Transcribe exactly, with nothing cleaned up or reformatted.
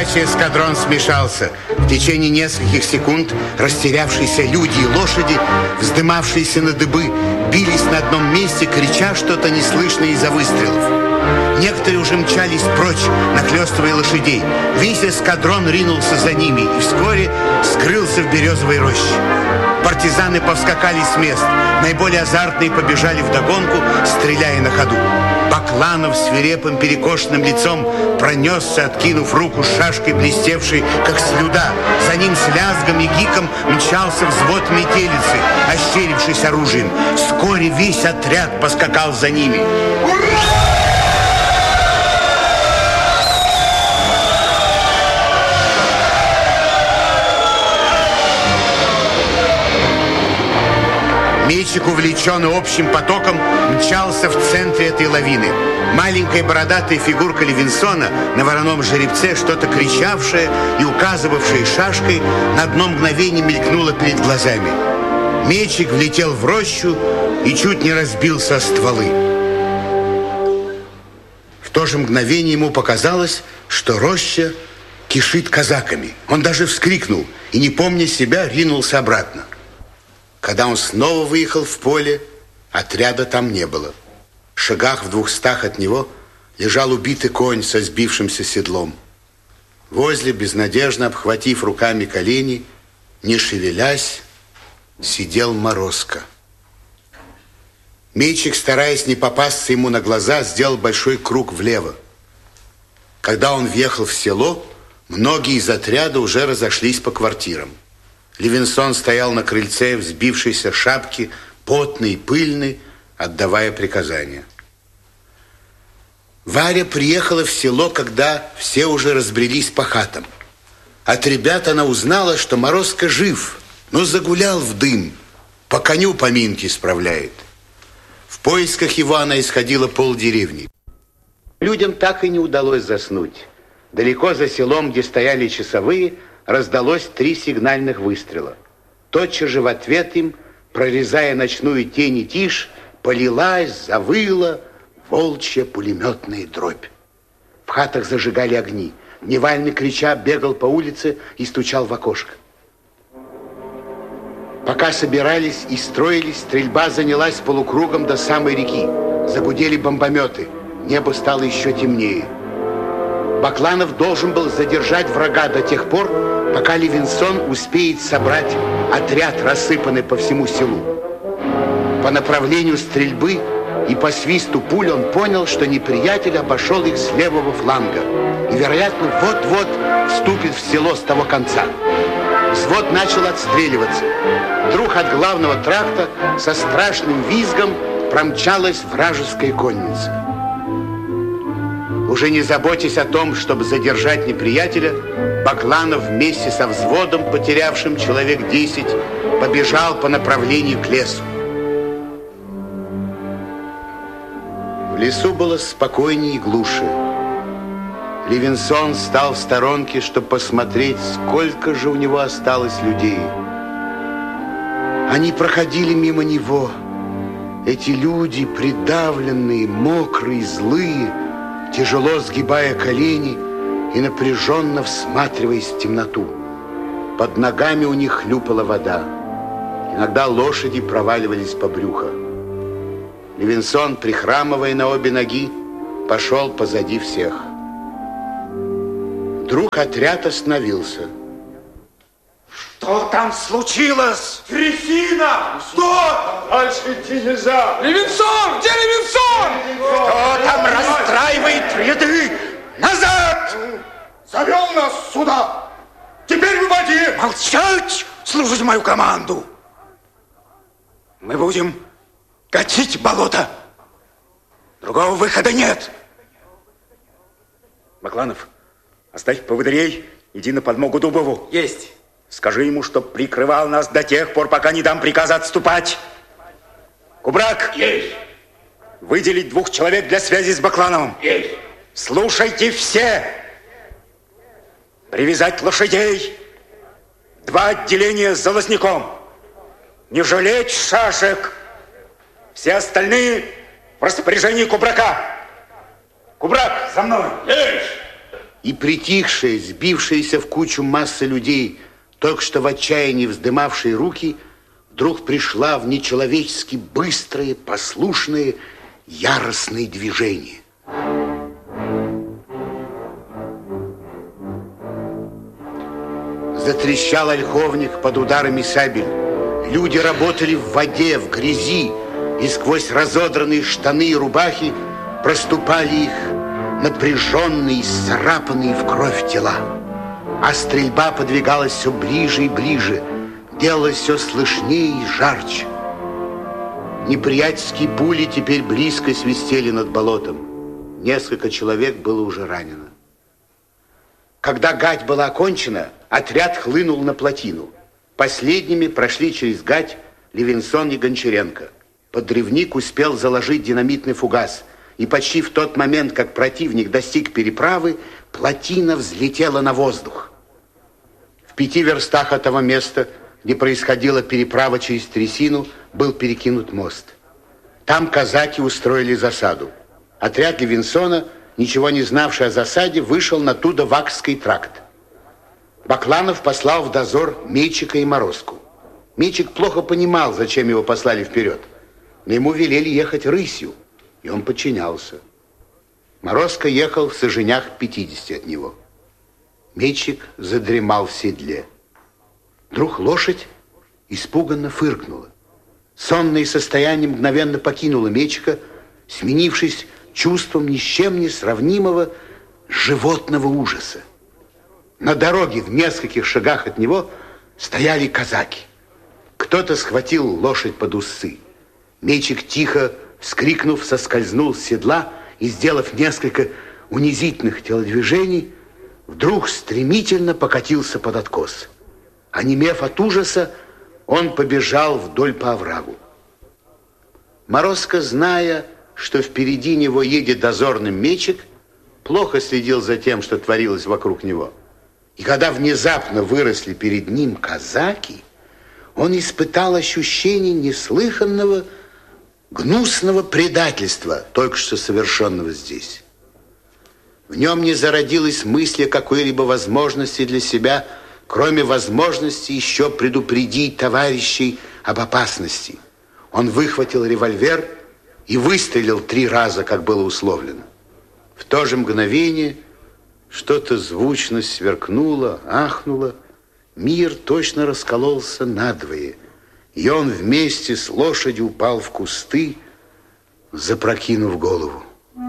Горячий эскадрон смешался. В течение нескольких секунд растерявшиеся люди и лошади, вздымавшиеся на дыбы, бились на одном месте, крича что-то неслышное из-за выстрелов. Некоторые уже мчались прочь, нахлёстывая лошадей. Весь эскадрон ринулся за ними и вскоре скрылся в березовой роще. Партизаны повскакали с мест. Наиболее азартные побежали вдогонку, стреляя на ходу. Бакланов свирепым перекошенным лицом пронесся, откинув руку с шашкой, блестевшей, как слюда. За ним с лязгом и гиком мчался взвод метелицы, ощерившись оружием. Вскоре весь отряд поскакал за ними. Ура! Мечик, увлеченный общим потоком, мчался в центре этой лавины. Маленькая бородатая фигурка Левинсона на вороном жеребце, что-то кричавшая и указывавшая шашкой, на одно мгновение мелькнула перед глазами. Мечик влетел в рощу и чуть не разбился о стволы. В то же мгновение ему показалось, что роща кишит казаками. Он даже вскрикнул и, не помня себя, ринулся обратно. Когда он снова выехал в поле, отряда там не было. В шагах в двухстах от него лежал убитый конь со сбившимся седлом. Возле, безнадежно обхватив руками колени, не шевелясь, сидел Морозко. Мечик, стараясь не попасться ему на глаза, сделал большой круг влево. Когда он въехал в село, многие из отряда уже разошлись по квартирам. Левинсон стоял на крыльце в сбившейся шапке, потный и пыльный, отдавая приказания. Варя приехала в село, когда все уже разбрелись по хатам. От ребят она узнала, что Морозко жив, но загулял в дым, по коню поминки справляет. В поисках его она исходила полдеревни. Людям так и не удалось заснуть. Далеко за селом, где стояли часовые, раздалось три сигнальных выстрела. Тотчас же в ответ им, прорезая ночную тень и тишь, полилась, завыла волчья пулеметная дробь. В хатах зажигали огни. Дневальный, крича, бегал по улице и стучал в окошко. Пока собирались и строились, стрельба занялась полукругом до самой реки. Загудели бомбометы. Небо стало еще темнее. Бакланов должен был задержать врага до тех пор, пока Левинсон успеет собрать отряд, рассыпанный по всему селу. По направлению стрельбы и по свисту пуль он понял, что неприятель обошел их с левого фланга и, вероятно, вот-вот вступит в село с того конца. Взвод начал отстреливаться. Вдруг от главного тракта со страшным визгом промчалась вражеская конница. Уже не заботясь о том, чтобы задержать неприятеля, Бакланов вместе со взводом, потерявшим человек десять, побежал по направлению к лесу. В лесу было спокойнее и глуше. Левинсон встал в сторонке, чтобы посмотреть, сколько же у него осталось людей. Они проходили мимо него. Эти люди, придавленные, мокрые, злые, тяжело сгибая колени и напряженно всматриваясь в темноту. Под ногами у них хлюпала вода. Иногда лошади проваливались по брюху. Левинсон, прихрамывая на обе ноги, пошел позади всех. Вдруг отряд остановился. Что там случилось? Трясина! Что? Дальше идти нельзя! Левинсон! Где Левинсон? Кто там расстраивает ряды? Назад! Завел нас сюда! Теперь выводи! Молчать! Слушать мою команду! Мы будем катить болото. Другого выхода нет. Бакланов, оставь поводырей, иди на подмогу Дубову. Есть. Скажи ему, чтоб прикрывал нас до тех пор, пока не дам приказа отступать. Кубрак! Есть! Выделить двух человек для связи с Баклановым. Есть! Слушайте все! Привязать лошадей. Два отделения с залозняком. Не жалеть шашек. Все остальные в распоряжении Кубрака. Кубрак, за мной! Есть! И притихшая, сбившаяся в кучу масса людей, только что в отчаянии вздымавшие руки, вдруг пришла в нечеловечески быстрые, послушные, яростные движения. Затрещал ольховник под ударами сабель. Люди работали в воде, в грязи, и сквозь разодранные штаны и рубахи проступали их напряженные, исцарапанные в кровь тела. А стрельба подвигалась все ближе и ближе, делалось все слышнее и жарче. Неприятельские пули теперь близко свистели над болотом. Несколько человек было уже ранено. Когда гать была окончена, отряд хлынул на плотину. Последними прошли через гать Левинсон и Гончаренко. Подрывник успел заложить динамитный фугас, и почти в тот момент, как противник достиг переправы, плотина взлетела на воздух. В пяти верстах от того места, где происходила переправа через трясину, был перекинут мост. Там казаки устроили засаду. Отряд Левинсона, ничего не знавший о засаде, вышел на Тудо-Вакский тракт. Бакланов послал в дозор Мечика и Морозку. Мечик плохо понимал, зачем его послали вперед, но ему велели ехать рысью, и он подчинялся. Морозко ехал в саженях пятидесяти от него. Мечик задремал в седле. Вдруг лошадь испуганно фыркнула. Сонное состояние мгновенно покинуло Мечика, сменившись чувством ни с чем не сравнимого животного ужаса. На дороге в нескольких шагах от него стояли казаки. Кто-то схватил лошадь под усы. Мечик, тихо вскрикнув, соскользнул с седла и, сделав несколько унизительных телодвижений, вдруг стремительно покатился под откос. Онемев от ужаса, он побежал вдоль по оврагу. Морозко, зная, что впереди него едет дозорный Мечик, плохо следил за тем, что творилось вокруг него. И когда внезапно выросли перед ним казаки, он испытал ощущение неслыханного, гнусного предательства, только что совершенного здесь. В нем не зародилась мысль о какой-либо возможности для себя, кроме возможности еще предупредить товарищей об опасности. Он выхватил револьвер и выстрелил три раза, как было условлено. В то же мгновение что-то звучно сверкнуло, ахнуло. Мир точно раскололся надвое, и он вместе с лошадью упал в кусты, запрокинув голову.